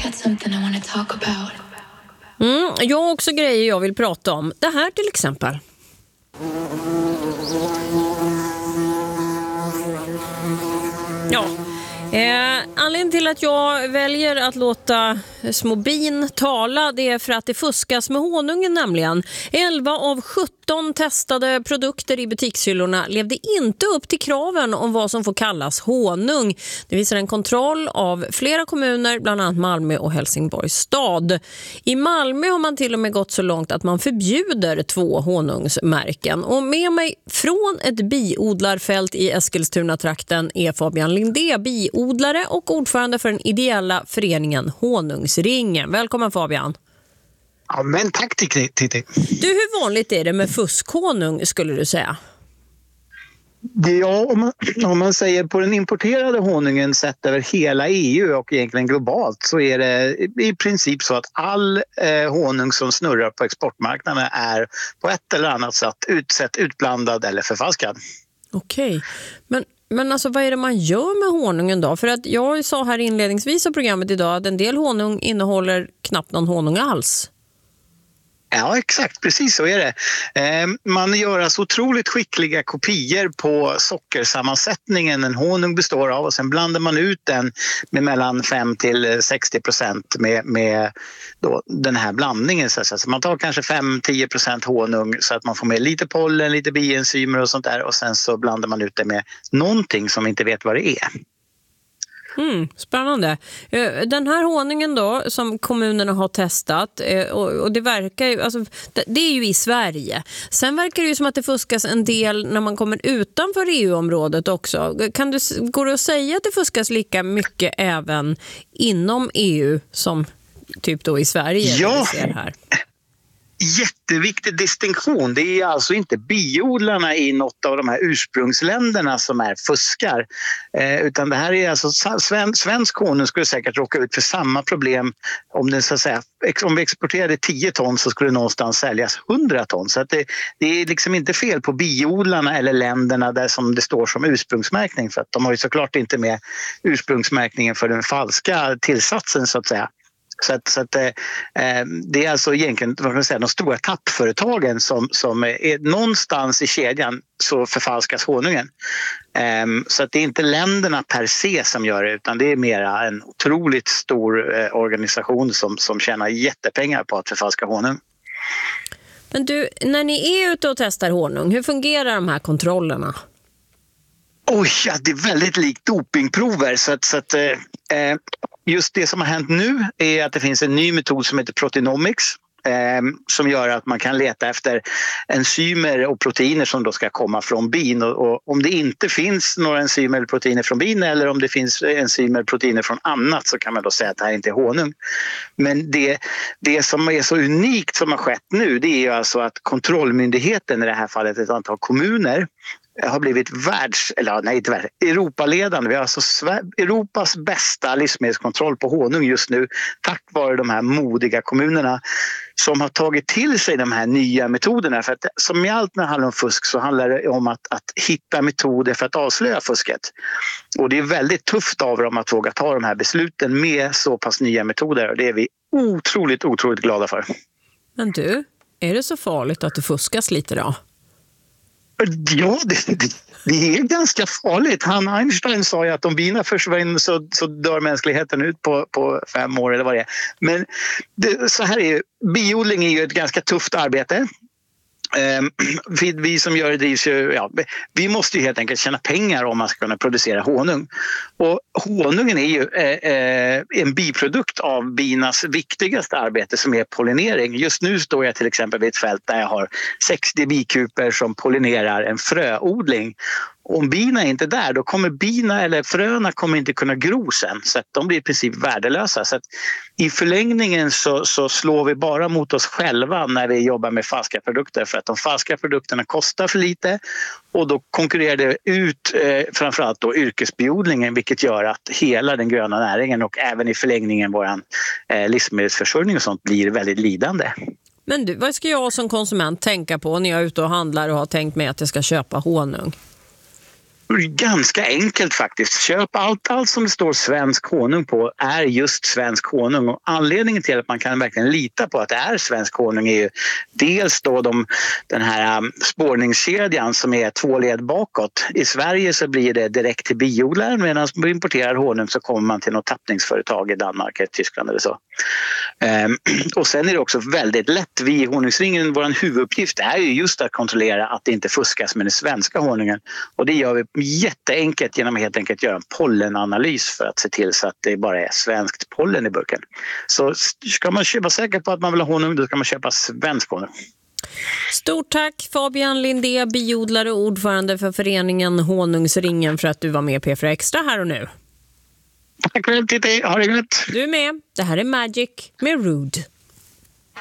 got something I want to talk about. Jag har också grejer jag vill prata om. Det här till exempel. Ja. Anledningen till att jag väljer att låta små bin tala, det är för att det fuskas med honungen nämligen. 11 av 17 testade produkter i butikshyllorna levde inte upp till kraven om vad som får kallas honung. Det visar en kontroll av flera kommuner, bland annat Malmö och Helsingborgs stad. I Malmö har man till och med gått så långt att man förbjuder 2 honungsmärken. Och med mig från ett biodlarfält i Eskilstuna-trakten är Fabian Lindé, biodlare och ordförande för den ideella föreningen Honungsringen. Välkommen Fabian. Ja, men tack Titti. Du, hur vanligt är det med fuskhonung skulle du säga? Ja, om man säger på den importerade honungen sett över hela EU och egentligen globalt så är det i princip så att all honung som snurrar på exportmarknaden är på ett eller annat sätt utblandad eller förfalskad. Okej, men alltså vad är det man gör med honungen då? För att jag sa här inledningsvis av programmet idag att en del honung innehåller knappt någon honung alls. Ja, exakt. Precis så är det. Man gör alltså otroligt skickliga kopior på sockersammansättningen en honung består av och sen blandar man ut den med mellan 5-60% med då den här blandningen. Så man tar kanske 5-10% honung så att man får med lite pollen, lite bienzymer och sånt där och sen så blandar man ut det med någonting som vi inte vet vad det är. Spännande. Den här honungen då som kommunerna har testat och det verkar ju, alltså, det är ju i Sverige. Sen verkar det ju som att det fuskas en del när man kommer utanför EU-området också. Går det att säga att det fuskas lika mycket även inom EU som typ då i Sverige? Ja. Vi ser här? Jätteviktig distinktion. Det är alltså inte biodlarna i något av de här ursprungsländerna som är fuskar. Utan det här är alltså svensk honung skulle säkert råka ut för samma problem om den så att säga, om vi exporterade 10 ton så skulle det någonstans säljas 100 ton. Så att det är liksom inte fel på biodlarna eller länderna där som det står som ursprungsmärkning för att de har ju såklart inte med ursprungsmärkningen för den falska tillsatsen så att säga. Så att det är alltså egentligen vad man säga, de stora tappföretagen som är någonstans i kedjan så förfalskas honungen. Så att det är inte länderna per se som gör det utan det är mera en otroligt stor organisation som tjänar jättepengar på att förfalska honung. Men du, när ni är ute och testar honung, hur fungerar de här kontrollerna? Oj, ja, det är väldigt likt dopingprover så att just det som har hänt nu är att det finns en ny metod som heter Proteomics som gör att man kan leta efter enzymer och proteiner som då ska komma från bin och om det inte finns några enzymer eller proteiner från bin eller om det finns enzymer och proteiner från annat så kan man då säga att det här inte är honung. Men det som är så unikt som har skett nu det är ju alltså att kontrollmyndigheten i det här fallet ett antal kommuner har blivit Europaledande. Vi har alltså Europas bästa livsmedelskontroll på honung just nu tack vare de här modiga kommunerna som har tagit till sig de här nya metoderna. För att som i allt när det handlar om fusk så handlar det om att hitta metoder för att avslöja fusket. Och det är väldigt tufft av dem att våga ta de här besluten med så pass nya metoder och det är vi otroligt glada för. Men du, är det så farligt att det fuskas lite då? Ja, det är ganska farligt. Einstein sa ju att om bina försvinner så dör mänskligheten ut på 5 år eller vad det är. Men så här är biodling är ju ett ganska tufft arbete. Vi som gör det drivs ju, vi måste ju helt enkelt tjäna pengar om man ska kunna producera honung. Och honungen är ju en biprodukt av binas viktigaste arbete som är pollinering. Just nu står jag till exempel vid ett fält där jag har 60 bikuper som pollinerar en fröodling. Om bina är inte där då kommer bina eller fröna kommer inte kunna gro sen så att de blir i princip värdelösa. Så att i förlängningen så slår vi bara mot oss själva när vi jobbar med falska produkter för att de falska produkterna kostar för lite och då konkurrerar det ut framförallt då yrkesbiodlingen vilket gör att hela den gröna näringen och även i förlängningen våran livsmedelsförsörjning och sånt blir väldigt lidande. Men du, vad ska jag som konsument tänka på när jag är ute och handlar och har tänkt mig att jag ska köpa honung? Ganska enkelt faktiskt. Köp allt som det står svensk honung på är just svensk honung. Och anledningen till att man kan verkligen lita på att det är svensk honung är ju dels då den här spårningskedjan som är 2 led bakåt. I Sverige så blir det direkt till biodlaren, medan man importerar honung så kommer man till något tappningsföretag i Danmark eller Tyskland eller så. Och sen är det också väldigt lätt. Vi i Honungsringen, vår huvuduppgift är ju just att kontrollera att det inte fuskas med den svenska honungen. Och det gör vi jätteenkelt genom att helt enkelt göra en pollenanalys för att se till så att det bara är svenskt pollen i burken. Så ska man vara säker på att man vill ha honung, då ska man köpa svensk honung. Stort tack Fabian Lindé, biodlare och ordförande för föreningen Honungsringen, för att du var med P4 Extra här och nu. Tack för det, Titti. Ha det gott. Du är med. Det här är Magic med Rude.